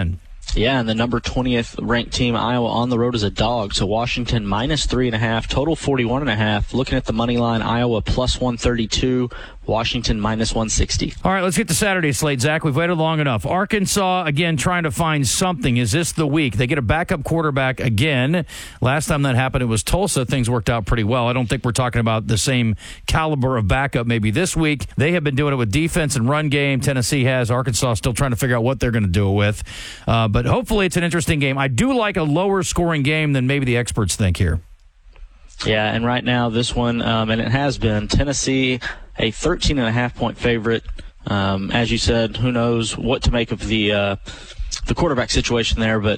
Yeah, and the number 20th ranked team, Iowa, on the road as a dog. So Washington minus 3.5, total 41.5. Looking at the money line, Iowa plus 132, Washington minus 160. All right, let's get to Saturday slate, Zach. We've waited long enough. Arkansas, again, trying to find something. Is this the week? They get a backup quarterback again. Last time that happened, it was Tulsa. Things worked out pretty well. I don't think we're talking about the same caliber of backup maybe this week. They have been doing it with defense and run game. Tennessee has. Arkansas still trying to figure out what they're going to do it with. But hopefully it's an interesting game. I do like a lower scoring game than maybe the experts think here. Yeah, and right now this one, and it has been, Tennessee, a 13.5-point favorite. As you said, who knows what to make of the quarterback situation there, but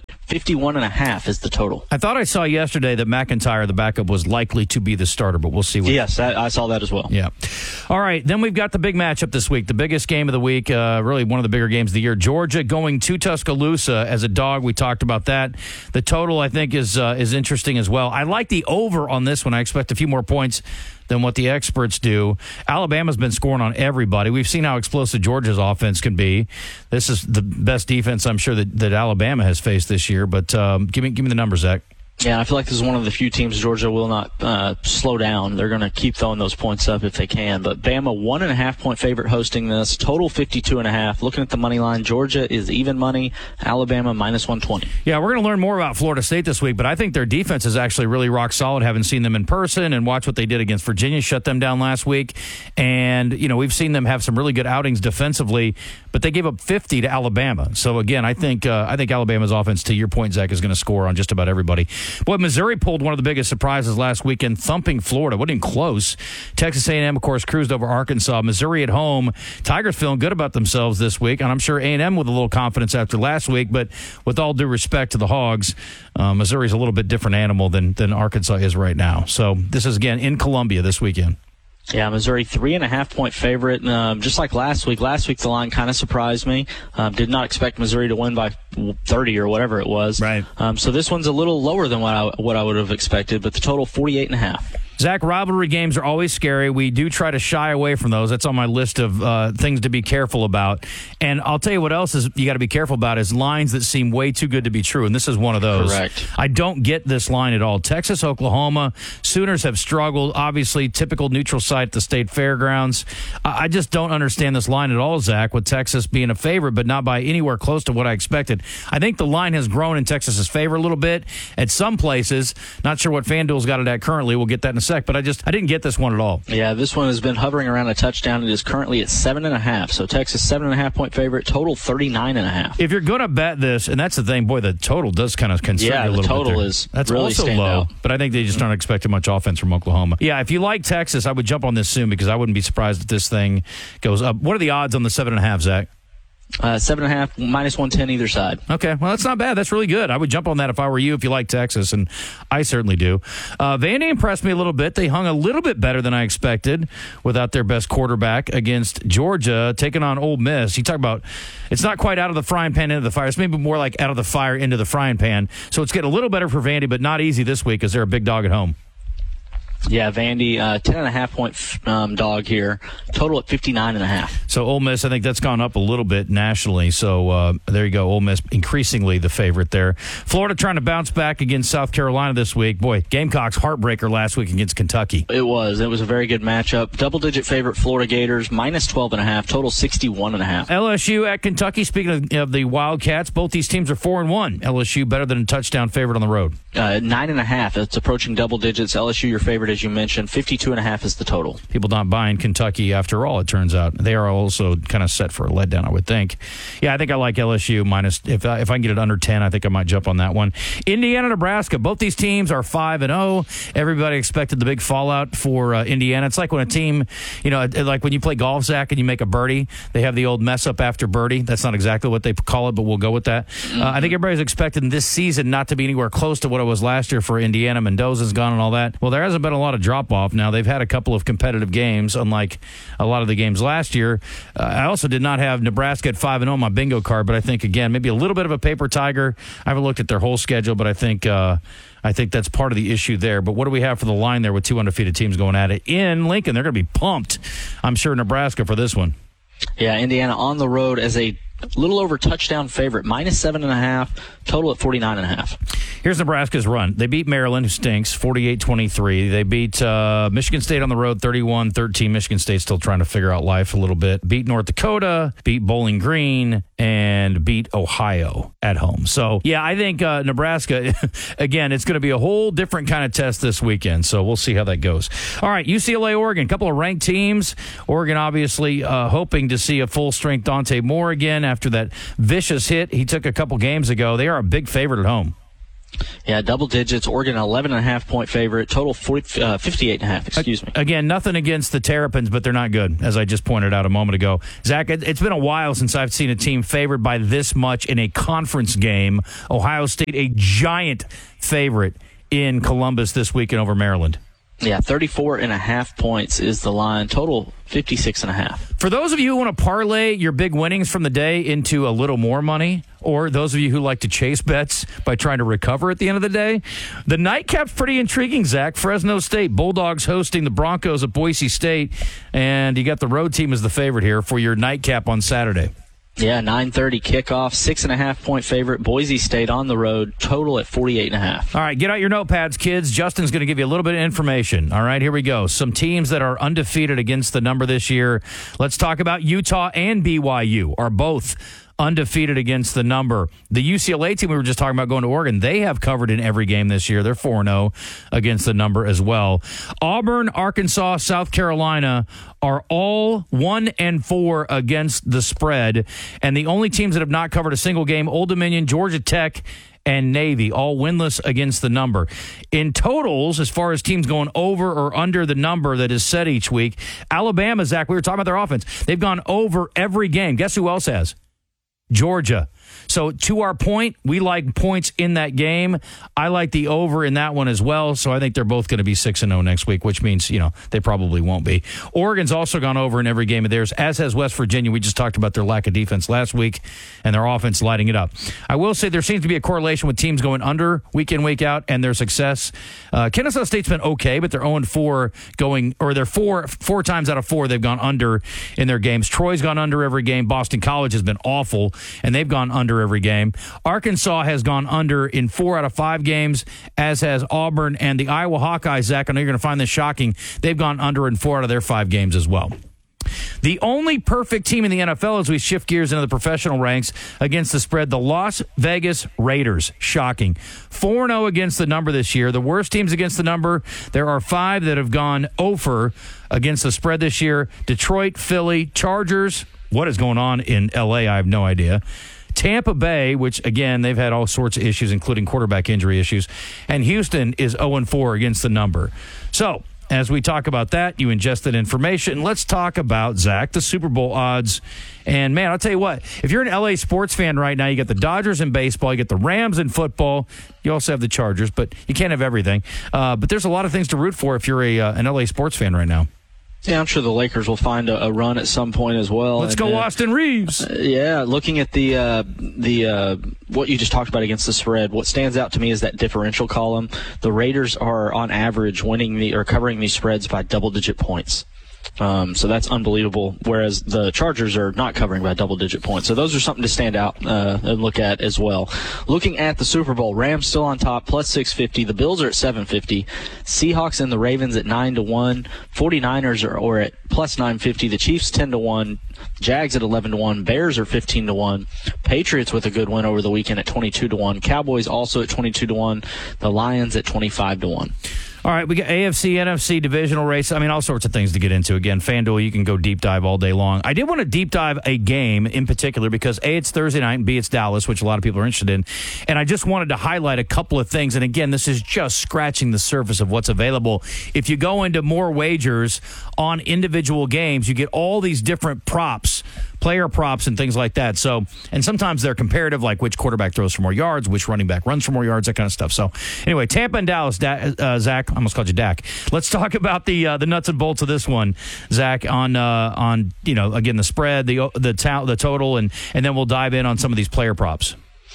51.5 is the total. I thought I saw yesterday that McIntyre, the backup, was likely to be the starter, but we'll see. Yes, I saw that as well. Yeah. All right, then we've got the big matchup this week, the biggest game of the week, really one of the bigger games of the year. Georgia going to Tuscaloosa as a dog. We talked about that. The total, I think, is interesting as well. I like the over on this one. I expect a few more points than what the experts do. Alabama's been scoring on everybody. We've seen how explosive Georgia's offense can be. This is the best defense I'm sure that Alabama has faced this year. But give me the numbers, Zach. Yeah, I feel like this is one of the few teams Georgia will not slow down. They're going to keep throwing those points up if they can. But Bama, 1.5-point favorite hosting this. Total 52.5. Looking at the money line, Georgia is even money. Alabama minus 120. Yeah, we're going to learn more about Florida State this week, but I think their defense is actually really rock solid. Haven't seen them in person and watch what they did against Virginia, shut them down last week. And, we've seen them have some really good outings defensively, but they gave up 50 to Alabama. So, again, I think Alabama's offense, to your point, Zach, is going to score on just about everybody. Boy, Missouri pulled one of the biggest surprises last weekend, thumping Florida. Wasn't even close. Texas A&M, of course, cruised over Arkansas. Missouri at home. Tigers feeling good about themselves this week, and I'm sure A&M with a little confidence after last week, but with all due respect to the Hogs, Missouri's a little bit different animal than Arkansas is right now. So this is, again, in Columbia this weekend. Yeah, Missouri 3.5-point favorite. Just like last week. Last week the line kind of surprised me. Did not expect Missouri to win by 30 or whatever it was. Right. So this one's a little lower than what I would have expected, but the total 48.5. Zach, rivalry games are always scary. We do try to shy away from those. That's on my list of things to be careful about. And I'll tell you what else is you got to be careful about is lines that seem way too good to be true, and this is one of those. Correct. I don't get this line at all. Texas, Oklahoma, Sooners have struggled. Obviously, typical neutral site at the State Fairgrounds. I just don't understand this line at all, Zach, with Texas being a favorite, but not by anywhere close to what I expected. I think the line has grown in Texas's favor a little bit at some places. Not sure what FanDuel's got it at currently. We'll get that in a sec, but I didn't get this one at all. Yeah, this one has been hovering around a touchdown. It is currently at 7.5. So Texas 7.5-point favorite, total 39.5. If you're going to bet this, and that's the thing, boy, the total does kind of concern you a little bit. Yeah, the total there. is that's really also low, out. but I think they just aren't expecting much offense from Oklahoma. Yeah, if you like Texas, I would jump on this soon because I wouldn't be surprised if this thing goes up. What are the odds on the 7.5, Zach? 7.5, minus 110 either side. Okay, well, that's not bad. That's really good. I would jump on that if I were you, if you like Texas, and I certainly do. Vandy impressed me a little bit. They hung a little bit better than I expected without their best quarterback against Georgia, taking on Ole Miss. You talk about it's not quite out of the frying pan into the fire. It's maybe more like out of the fire into the frying pan. So it's getting a little better for Vandy, but not easy this week because they're a big dog at home. Yeah, Vandy, 10.5-point dog here. Total at 59.5. So Ole Miss, I think that's gone up a little bit nationally. So there you go. Ole Miss increasingly the favorite there. Florida trying to bounce back against South Carolina this week. Boy, Gamecocks heartbreaker last week against Kentucky. It was a very good matchup. Double-digit favorite Florida Gators, minus 12.5. Total 61.5. LSU at Kentucky. Speaking of the Wildcats, both these teams are 4-1. LSU better than a touchdown favorite on the road. 9.5. It's approaching double digits. LSU your favorite, as you mentioned. 52.5 is the total. People not buying Kentucky after all, it turns out. They are also kind of set for a letdown, I would think. Yeah, I think I like LSU minus. If I can get it under 10, I think I might jump on that one. Indiana, Nebraska. Both these teams are 5-0. Everybody expected the big fallout for Indiana. It's like when a team, like when you play golf, Zach, and you make a birdie, they have the old mess up after birdie. That's not exactly what they call it, but we'll go with that. I think everybody's expecting this season not to be anywhere close to what it was last year for Indiana. Mendoza's gone and all that. Well, there hasn't been a lot of drop-off. Now, they've had a couple of competitive games, unlike a lot of the games last year. I also did not have Nebraska at 5-0 on my bingo card, but I think, again, maybe a little bit of a paper tiger. I haven't looked at their whole schedule, but I think that's part of the issue there. But what do we have for the line there with two undefeated teams going at it? In Lincoln, they're going to be pumped, I'm sure, Nebraska for this one. Yeah, Indiana on the road as a a little over touchdown favorite, -7.5, total at 49.5. Here's Nebraska's run. They beat Maryland, who stinks, 48-23. They beat Michigan State on the road, 31-13. Michigan State still trying to figure out life a little bit. Beat North Dakota, beat Bowling Green, and beat Ohio at home. So, yeah, I think Nebraska, again, it's going to be a whole different kind of test this weekend. So we'll see how that goes. All right, UCLA, Oregon, a couple of ranked teams. Oregon obviously hoping to see a full-strength Dante Moore again after that vicious hit he took a couple games ago. They are a big favorite at home. Yeah, double digits. Oregon, 11.5-point favorite. Total 58.5. Excuse me. Again, nothing against the Terrapins, but they're not good, as I just pointed out a moment ago. Zach, it's been a while since I've seen a team favored by this much in a conference game. Ohio State, a giant favorite in Columbus this weekend over Maryland. Yeah, 34.5 points is the line. Total 56.5. For those of you who want to parlay your big winnings from the day into a little more money, or those of you who like to chase bets by trying to recover at the end of the day, the nightcap's pretty intriguing, Zach. Fresno State, Bulldogs hosting the Broncos at Boise State, and you got the road team as the favorite here for your nightcap on Saturday. Yeah, 9:30 kickoff, 6.5-point favorite. Boise State on the road, total at 48.5. All right, get out your notepads, kids. Justin's going to give you a little bit of information. All right, here we go. Some teams that are undefeated against the number this year. Let's talk about Utah and BYU are both undefeated against the number. The UCLA team we were just talking about going to Oregon, they have covered in every game this year. They're 4-0 against the number as well. Auburn, Arkansas, South Carolina are all 1-4 against the spread. And the only teams that have not covered a single game, Old Dominion, Georgia Tech, and Navy, all winless against the number. In totals, as far as teams going over or under the number that is set each week, Alabama, Zach, we were talking about their offense. They've gone over every game. Guess who else has? Georgia. So to our point, we like points in that game. I like the over in that one as well. So I think they're both going to be 6-0 next week, which means, they probably won't be. Oregon's also gone over in every game of theirs, as has West Virginia. We just talked about their lack of defense last week and their offense lighting it up. I will say there seems to be a correlation with teams going under week in, week out and their success. Kennesaw State's been okay, but they're 0-4 going, or they're four times out of 4 they've gone under in their games. Troy's gone under every game. Boston College has been awful, and they've gone under every game. Arkansas has gone under in 4 out of 5 games, as has Auburn, and the Iowa Hawkeyes, Zach, I know you're going to find this shocking, they've gone under in 4 out of their 5 games as well. The only perfect team in the NFL as we shift gears into the professional ranks against the spread, the Las Vegas Raiders. Shocking. 4-0 against the number this year. The worst teams against the number, there are 5 that have gone over against the spread this year. Detroit, Philly, Chargers. What is going on in L.A.? I have no idea. Tampa Bay, which, again, they've had all sorts of issues, including quarterback injury issues. And Houston is 0-4 against the number. So, as we talk about that, you ingest that information. Let's talk about, Zach, the Super Bowl odds. And, man, I'll tell you what, if you're an L.A. sports fan right now, you get the Dodgers in baseball, you get the Rams in football, you also have the Chargers, but you can't have everything. But there's a lot of things to root for if you're an L.A. sports fan right now. Yeah, I'm sure the Lakers will find a run at some point as well. Let's go, Austin Reeves. Looking at the what you just talked about against the spread, what stands out to me is that differential column. The Raiders are on average covering these spreads by double-digit points. So that's unbelievable, whereas the Chargers are not covering by double-digit points. So those are something to stand out and look at as well. Looking at the Super Bowl, Rams still on top, plus 650. The Bills are at 750. Seahawks and the Ravens at 9-1. 49ers are at plus 950. The Chiefs 10-1. Jags at 11-1. Bears are 15-1. Patriots with a good win over the weekend at 22-1. Cowboys also at 22-1. The Lions at 25-1. All right, we got AFC, NFC divisional race. I mean, all sorts of things to get into. Again, FanDuel, you can go deep dive all day long. I did want to deep dive a game in particular because A, it's Thursday night, and B, it's Dallas, which a lot of people are interested in. And I just wanted to highlight a couple of things. And again, this is just scratching the surface of what's available. If you go into more wagers on individual games, you get all these different props, player props and things like that. So, and sometimes they're comparative, like which quarterback throws for more yards, which running back runs for more yards, that kind of stuff. So anyway, Tampa and Dallas, Zach, I almost called you Dak. Let's talk about the nuts and bolts of this one, Zach, on again, the spread, the total, and then we'll dive in on some of these player props.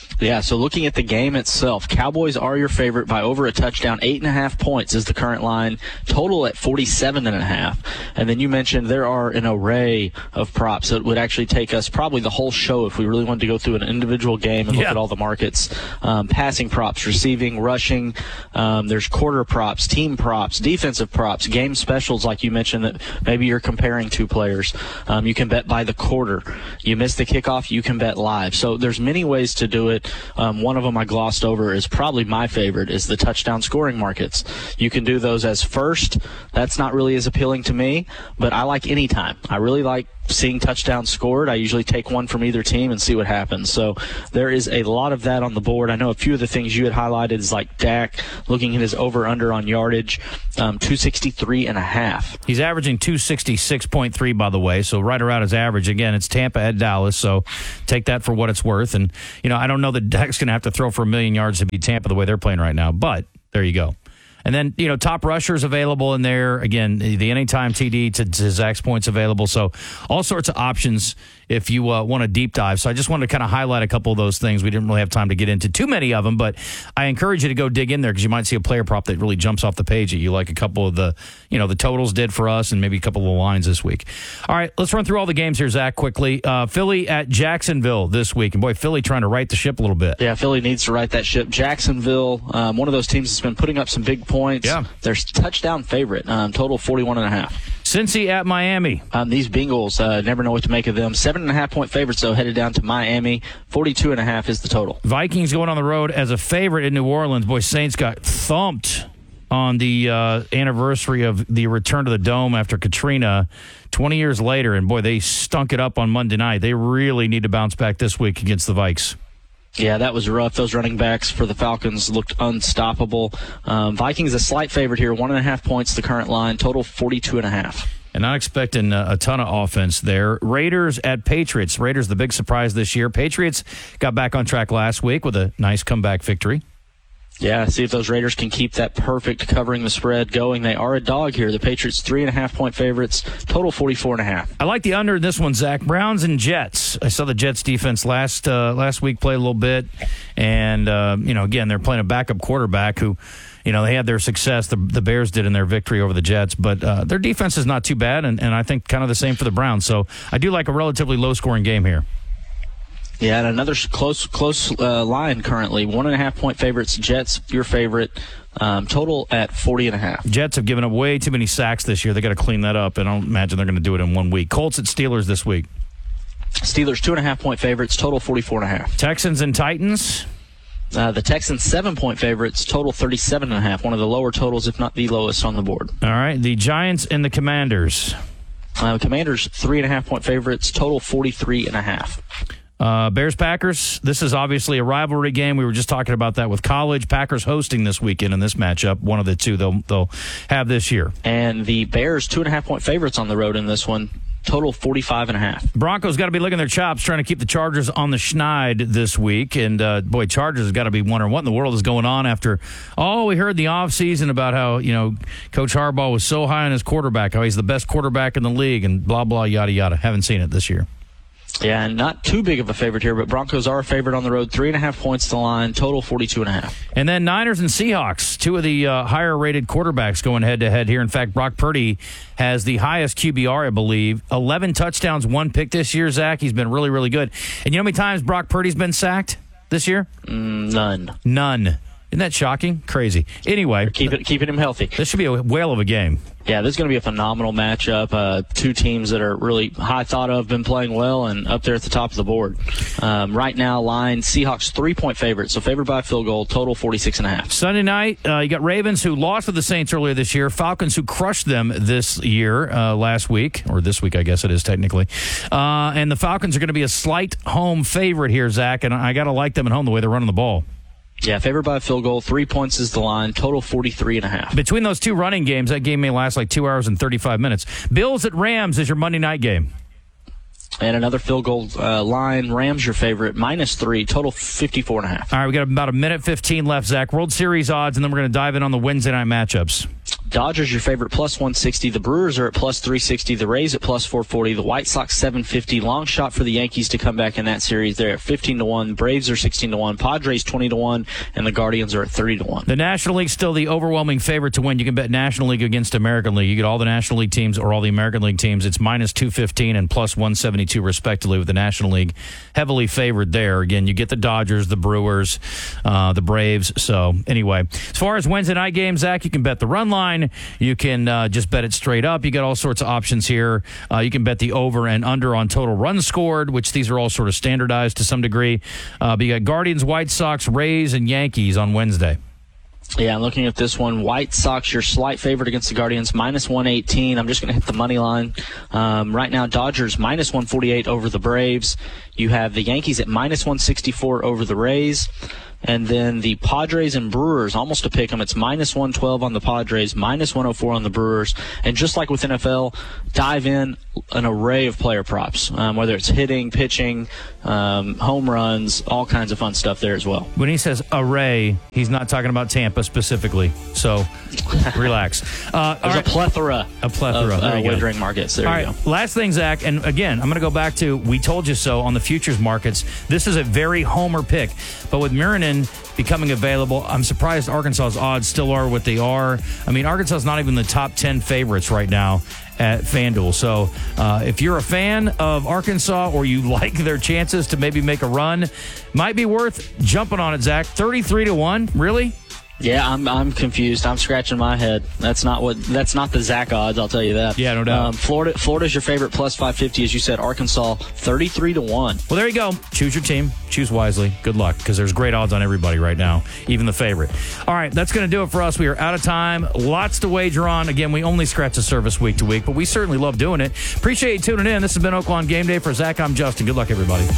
Yeah, so looking at the game itself, Cowboys are your favorite by over a touchdown. 8.5 points is the current line, total at 47.5. And then you mentioned there are an array of props that would actually take us probably the whole show if we really wanted to go through an individual game and look at all the markets. Passing props, receiving, rushing. There's quarter props, team props, defensive props, game specials like you mentioned that maybe you're comparing two players. You can bet by the quarter. You miss the kickoff, you can bet live. So there's many ways to do it. One of them I glossed over is probably my favorite is the touchdown scoring markets. You can do those as first. That's not really as appealing to me, but I like any time. I really like seeing touchdowns scored. I usually take one from either team and see what happens. So there is a lot of that on the board. I know a few of the things you had highlighted is like Dak, looking at his over-under on yardage, 263.5. He's averaging 266.3, by the way, so right around his average. Again, it's Tampa at Dallas, so take that for what it's worth. And, I don't know that Dak's going to have to throw for 1 million yards to beat Tampa the way they're playing right now, but there you go. And then, top rushers available in there. Again, the anytime TD to Zach's points available. So all sorts of options if you want to deep dive. So I just wanted to kind of highlight a couple of those things. We didn't really have time to get into too many of them, but I encourage you to go dig in there because you might see a player prop that really jumps off the page at you, like a couple of the totals did for us and maybe a couple of the lines this week. All right, let's run through all the games here, Zach, quickly. Philly at Jacksonville this week. And boy, Philly trying to right the ship a little bit. Yeah, Philly needs to right that ship. Jacksonville, one of those teams that's been putting up some big points. Yeah. Their touchdown favorite, total 41.5. Cincy at Miami. These Bengals, never know what to make of them. 7.5-point favorites, though, headed down to Miami. 42.5 is the total. Vikings going on the road as a favorite in New Orleans. Boy, Saints got thumped on the anniversary of the return to the Dome after Katrina 20 years later. And, boy, they stunk it up on Monday night. They really need to bounce back this week against the Vikes. Yeah, that was rough. Those running backs for the Falcons looked unstoppable. Vikings a slight favorite here, 1.5 points, the current line, total 42.5. And not expecting a ton of offense there. Raiders at Patriots. Raiders the big surprise this year. Patriots got back on track last week with a nice comeback victory. Yeah, see if those Raiders can keep that perfect covering the spread going. They are a dog here. The Patriots 3.5-point favorites, total 44.5. I like the under in this one, Zach. Browns and Jets. I saw the Jets defense last week play a little bit, and again they're playing a backup quarterback who, they had their success. The Bears did in their victory over the Jets, but their defense is not too bad, and I think kind of the same for the Browns. So I do like a relatively low-scoring game here. Yeah, and another close line currently. 1.5-point favorites, Jets, your favorite, total at 40.5. Jets have given up way too many sacks this year. They got to clean that up, and I don't imagine they're going to do it in 1 week. Colts at Steelers this week. Steelers 2.5-point favorites, total 44.5. Texans and Titans. The Texans 7-point favorites, total 37.5. One of the lower totals, if not the lowest on the board. All right, the Giants and the Commanders. Commanders 3.5-point favorites, total 43.5. Bears-Packers, this is obviously a rivalry game. We were just talking about that with college. Packers hosting this weekend in this matchup. One of the two they'll have this year. And the Bears, 2.5-point favorites on the road in this one. Total 45.5. Broncos got to be licking their chops trying to keep the Chargers on the schneid this week. And, Chargers has got to be wondering what in the world is going on after all we heard in the offseason about how, Coach Harbaugh was so high on his quarterback, how he's the best quarterback in the league and blah, blah, yada, yada. Haven't seen it this year. Yeah, and not too big of a favorite here, but Broncos are a favorite on the road. 3.5 points to the line, total 42.5. And then Niners and Seahawks, two of the higher-rated quarterbacks going head-to-head here. In fact, Brock Purdy has the highest QBR, I believe. 11 touchdowns, 1 pick this year, Zach. He's been really, really good. And you know how many times Brock Purdy's been sacked this year? None. Isn't that shocking? Crazy. Anyway. Keeping him healthy. This should be a whale of a game. Yeah, this is going to be a phenomenal matchup. Two teams that are really high thought of, been playing well, and up there at the top of the board. Right now, line, Seahawks 3-point favorites, so favored by a field goal, total 46.5. Sunday night, you got Ravens who lost to the Saints earlier this year, Falcons who crushed them this year, last week, or this week I guess it is technically. And the Falcons are going to be a slight home favorite here, Zach, and I got to like them at home the way they're running the ball. Yeah, favored by a field goal. 3 points is the line. Total 43.5. Between those two running games, that game may last like 2 hours and 35 minutes. Bills at Rams is your Monday night game. And another field goal line. Rams your favorite. -3. Total 54.5. All right, we got about a minute 15 left, Zach. World Series odds, and then we're going to dive in on the Wednesday night matchups. Dodgers, your favorite, plus 160. The Brewers are at plus 360. The Rays at plus 440. The White Sox, 750. Long shot for the Yankees to come back in that series. They're at 15-1. Braves are 16-1. Padres, 20-1. And the Guardians are at 30-1. The National League's still the overwhelming favorite to win. You can bet National League against American League. You get all the National League teams or all the American League teams. It's minus 215 and plus 172, respectively, with the National League heavily favored there. Again, you get the Dodgers, the Brewers, the Braves. So, anyway, as far as Wednesday night games, Zach, you can bet the run line. You can just bet it straight up. You got all sorts of options here. You can bet the over and under on total runs scored, which these are all sort of standardized to some degree. But you got Guardians, White Sox, Rays, and Yankees on Wednesday. Yeah, I'm looking at this one. White Sox, your slight favorite against the Guardians, minus 118. I'm just going to hit the money line. Right now, Dodgers, minus 148 over the Braves. You have the Yankees at minus 164 over the Rays. And then the Padres and Brewers, almost a pick 'em. It's minus 112 on the Padres, minus 104 on the Brewers. And just like with NFL, dive in an array of player props, whether it's hitting, pitching, home runs, all kinds of fun stuff there as well. When he says array, he's not talking about Tampa specifically. So relax. There's a plethora of wagering markets. There you go. Last thing, Zach, and again, I'm going to go back to we told you so on the futures markets. This is a very homer pick. But with Mirinen becoming available, I'm surprised Arkansas's odds still are what they are. I mean, Arkansas is not even the top 10 favorites right now at FanDuel. So if you're a fan of Arkansas or you like their chances to maybe make a run, might be worth jumping on it, Zach. 33-1, really? Yeah, I'm confused. I'm scratching my head. That's not the Zach odds, I'll tell you that. Yeah, no doubt. Florida's your favorite, plus 550, as you said. Arkansas, 33-1. Well, there you go. Choose your team. Choose wisely. Good luck, because there's great odds on everybody right now, even the favorite. All right, that's going to do it for us. We are out of time. Lots to wager on. Again, we only scratch the surface week to week, but we certainly love doing it. Appreciate you tuning in. This has been Oaklawn Game Day. For Zach, I'm Justin. Good luck, everybody.